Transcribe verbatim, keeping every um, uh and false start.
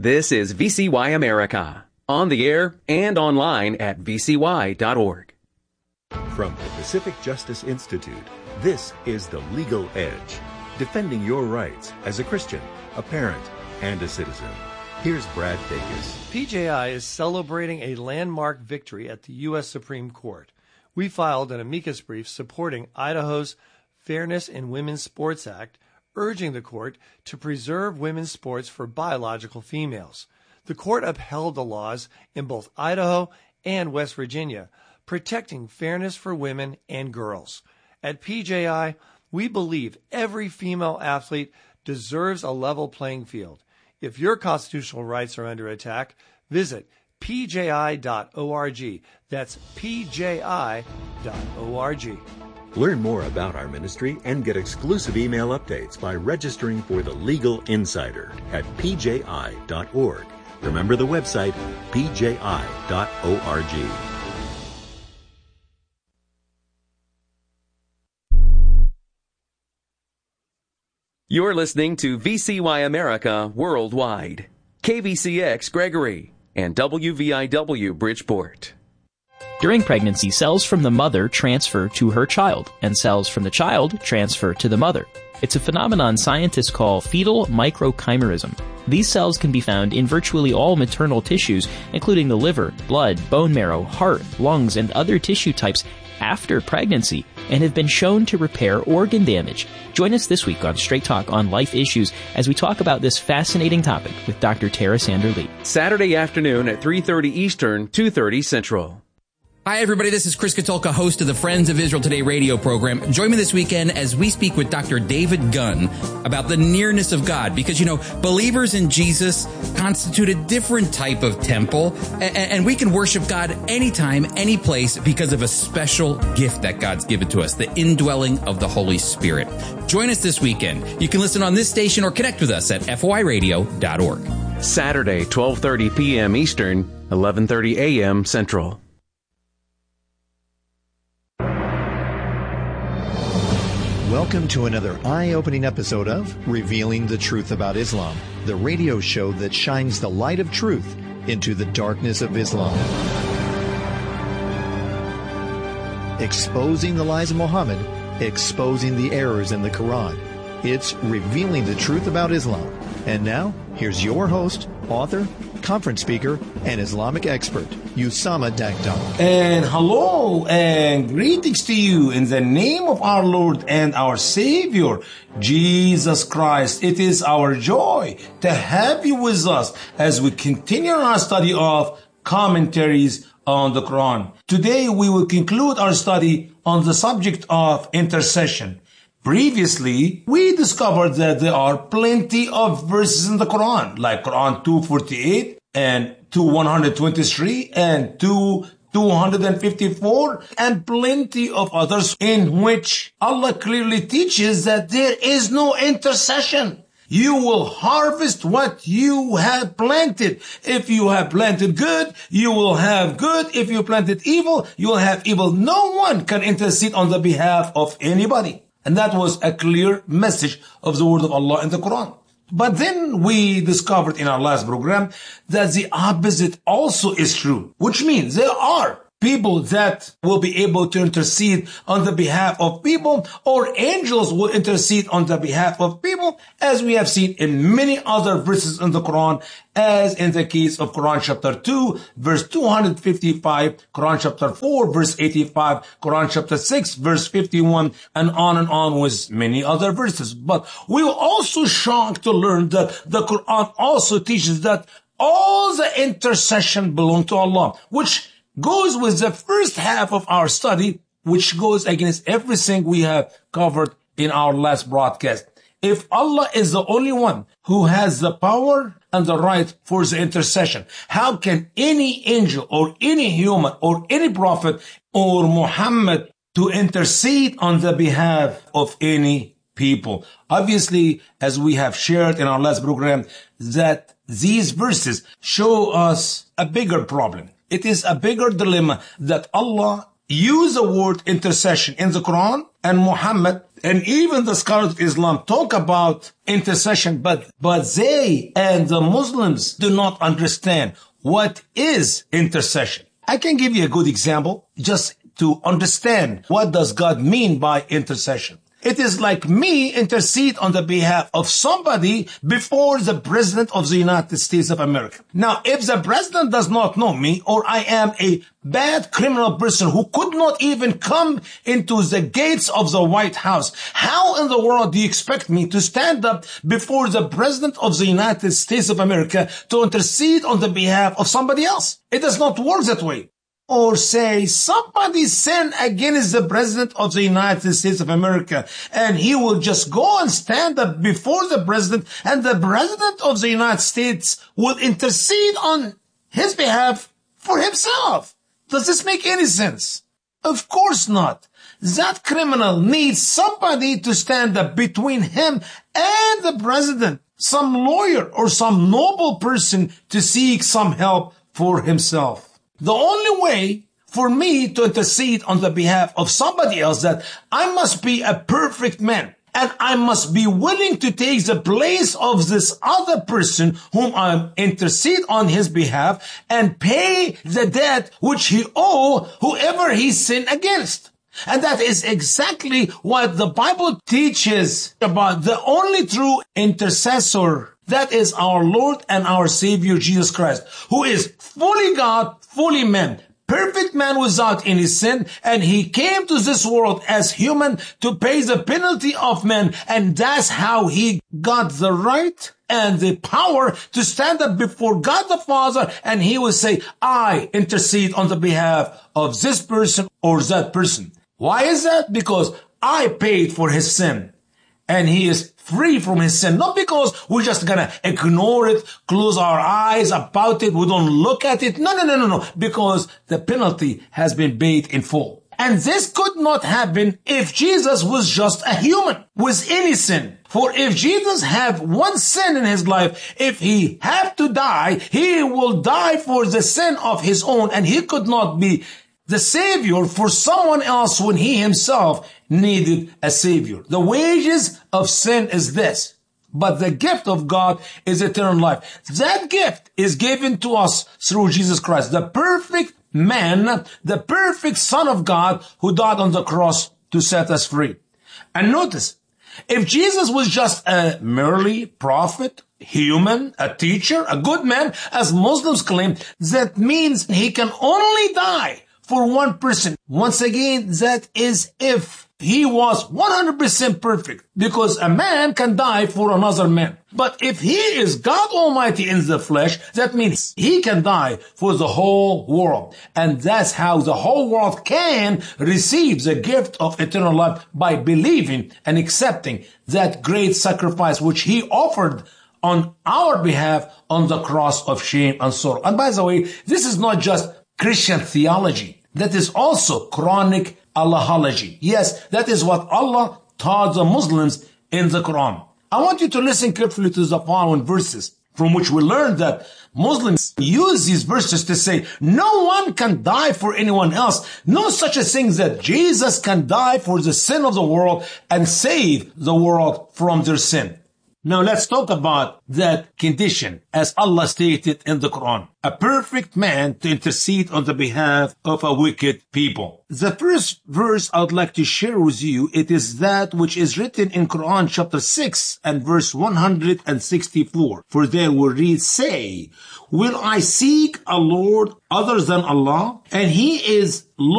This is V C Y America, on the air and online at v c y dot org. From the Pacific Justice Institute, this is The Legal Edge, defending your rights as a Christian, a parent, and a citizen. Here's Brad Dacus. P J I is celebrating a landmark victory at the U S Supreme Court. We filed an amicus brief supporting Idaho's Fairness in Women's Sports Act, urging the court to preserve women's sports for biological females. The court upheld the laws in both Idaho and West Virginia, protecting fairness for women and girls. At P J I, we believe every female athlete deserves a level playing field. If your constitutional rights are under attack, visit p j i dot org. That's p j i dot org. Learn more about our ministry and get exclusive email updates by registering for the Legal Insider at p j i dot org. Remember the website, p j i dot org. You're listening to V C Y America Worldwide, K V C X Gregory, and W V I W Bridgeport. During pregnancy, cells from the mother transfer to her child, and cells from the child transfer to the mother. It's a phenomenon scientists call fetal microchimerism. These cells can be found in virtually all maternal tissues, including the liver, blood, bone marrow, heart, lungs, and other tissue types after pregnancy, and have been shown to repair organ damage. Join us this week on Straight Talk on Life Issues as we talk about this fascinating topic with Doctor Tara Sander-Lee. Saturday afternoon at three thirty Eastern, two thirty Central. Hi, everybody. This is Chris Katulka, host of the Friends of Israel Today radio program. Join me this weekend as we speak with Doctor David Gunn about the nearness of God. Because, you know, believers in Jesus constitute a different type of temple, and we can worship God anytime, any place because of a special gift that God's given to us, the indwelling of the Holy Spirit. Join us this weekend. You can listen on this station or connect with us at f o i radio dot org. Saturday, twelve thirty p.m. Eastern, eleven thirty a.m. Central. Welcome to another eye-opening episode of Revealing the Truth About Islam, the radio show that shines the light of truth into the darkness of Islam. Exposing the lies of Muhammad, exposing the errors in the Quran. It's Revealing the Truth About Islam. And now, here's your host, author, conference speaker, and Islamic expert, Usama Dagdar. And hello and greetings to you in the name of our Lord and our Savior, Jesus Christ. It is our joy to have you with us as we continue our study of commentaries on the Quran. Today we will conclude our study on the subject of intercession. Previously, we discovered that there are plenty of verses in the Quran, like Quran two forty-eight and two one twenty-three and two two fifty-four, and plenty of others in which Allah clearly teaches that there is no intercession. You will harvest what you have planted. If you have planted good, you will have good. If you planted evil, you will have evil. No one can intercede on the behalf of anybody. And that was a clear message of the word of Allah in the Quran. But then we discovered in our last program that the opposite also is true, which means there are people that will be able to intercede on the behalf of people, or angels will intercede on the behalf of people, as we have seen in many other verses in the Quran, as in the case of Quran chapter two, verse two fifty-five, Quran chapter four, verse eighty-five, Quran chapter six, verse fifty-one, and on and on with many other verses. But we were also shocked to learn that the Quran also teaches that all the intercession belongs to Allah, which goes with the first half of our study, which goes against everything we have covered in our last broadcast. If Allah is the only one who has the power and the right for the intercession, how can any angel or any human or any prophet or Muhammad to intercede on the behalf of any people? Obviously, as we have shared in our last program, that these verses show us a bigger problem. It is a bigger dilemma that Allah use the word intercession in the Quran, and Muhammad and even the scholars of Islam talk about intercession, but, but they and the Muslims do not understand what is intercession. I can give you a good example just to understand what does God mean by intercession. It is like me intercede on the behalf of somebody before the President of the United States of America. Now, if the President does not know me, or I am a bad criminal person who could not even come into the gates of the White House, how in the world do you expect me to stand up before the President of the United States of America to intercede on the behalf of somebody else? It does not work that way. Or say somebody sin against the President of the United States of America, and he will just go and stand up before the President, and the President of the United States will intercede on his behalf for himself. Does this make any sense? Of course not. That criminal needs somebody to stand up between him and the President, some lawyer or some noble person to seek some help for himself. The only way for me to intercede on the behalf of somebody else, that I must be a perfect man, and I must be willing to take the place of this other person whom I intercede on his behalf and pay the debt which he owe whoever he sinned against. And that is exactly what the Bible teaches about the only true intercessor. That is our Lord and our Savior, Jesus Christ, who is fully God, fully man, perfect man without any sin. And he came to this world as human to pay the penalty of man. And that's how he got the right and the power to stand up before God the Father. And he will say, I intercede on the behalf of this person or that person. Why is that? Because I paid for his sin. And he is free from his sin. Not because we're just gonna ignore it, close our eyes about it, we don't look at it. No, no, no, no, no. Because the penalty has been paid in full. And this could not happen if Jesus was just a human with any sin. For if Jesus had one sin in his life, if he had to die, he will die for the sin of his own, and he could not be the Savior for someone else when he himself needed a Savior. The wages of sin is this, but the gift of God is eternal life. That gift is given to us through Jesus Christ, the perfect man, the perfect Son of God who died on the cross to set us free. And notice, if Jesus was just a merely prophet, human, a teacher, a good man, as Muslims claim, that means he can only die for one person. Once again, that is if he was one hundred percent perfect, because a man can die for another man. But if he is God Almighty in the flesh, that means he can die for the whole world. And that's how the whole world can receive the gift of eternal life, by believing and accepting that great sacrifice which he offered on our behalf on the cross of shame and sorrow. And by the way, this is not just Christian theology. That is also Quranic Allahology. Yes, that is what Allah taught the Muslims in the Quran. I want you to listen carefully to the following verses, from which we learn that Muslims use these verses to say, no one can die for anyone else. No such a thing that Jesus can die for the sin of the world and save the world from their sin. Now let's talk about that condition as Allah stated in the Quran. A perfect man to intercede on the behalf of a wicked people. The first verse I would like to share with you, it is that which is written in Quran chapter six and verse one hundred sixty-four. For there we read, say, will I seek a Lord other than Allah? And he is Lord.